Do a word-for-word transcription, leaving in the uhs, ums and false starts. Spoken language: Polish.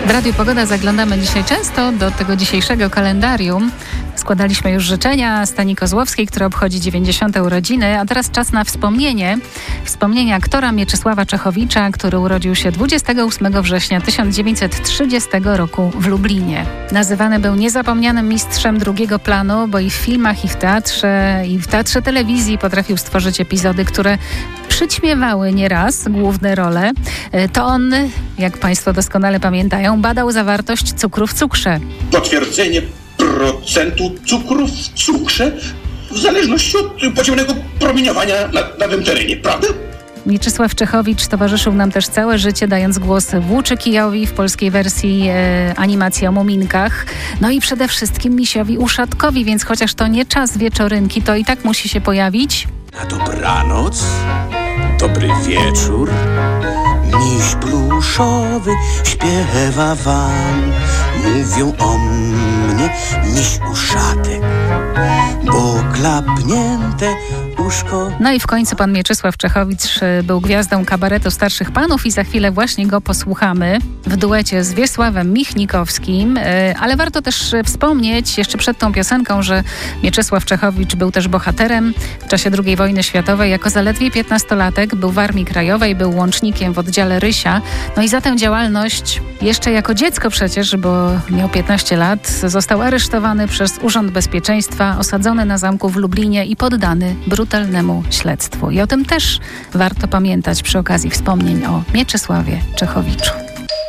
W Radiu Pogoda zaglądamy dzisiaj często do tego dzisiejszego kalendarium. Składaliśmy już życzenia Stani Kozłowskiej, która obchodzi dziewięćdziesiąte urodziny, a teraz czas na wspomnienie. Wspomnienie aktora Mieczysława Czechowicza, który urodził się dwudziestego ósmego września tysiąc dziewięćset trzydziestego roku w Lublinie. Nazywany był niezapomnianym mistrzem drugiego planu, bo i w filmach, i w teatrze, i w teatrze telewizji potrafił stworzyć epizody, które przyćmiewały nieraz główne role. To on, jak Państwo doskonale pamiętają, badał zawartość cukru w cukrze. Potwierdzenie procentu cukru w cukrze w zależności od podziemnego promieniowania na danym terenie, prawda? Mieczysław Czechowicz towarzyszył nam też całe życie, dając głos Włóczykijowi w polskiej wersji e, animacji o muminkach. No i przede wszystkim misiowi Uszatkowi, więc chociaż to nie czas wieczorynki, to i tak musi się pojawić. Na dobranoc, dobry wieczór, miś pluszowy śpiewa wam. Mówią o mnie miś Uszatek, bo klapnięte uszko. No i w końcu pan Mieczysław Czechowicz był gwiazdą kabaretu Starszych Panów i za chwilę właśnie go posłuchamy w duecie z Wiesławem Michnikowskim. Ale warto też wspomnieć jeszcze przed tą piosenką, że Mieczysław Czechowicz był też bohaterem w czasie drugiej wojny światowej. Jako zaledwie piętnastolatek był w Armii Krajowej, był łącznikiem w oddziale Rysia. No i za tę działalność jeszcze jako dziecko przecież, bo miał piętnaście lat, został aresztowany przez Urząd Bezpieczeństwa, osadzony na zamku w Lublinie i poddany brutalnemu śledztwu. I o tym też warto pamiętać przy okazji wspomnień o Mieczysławie Czechowiczu.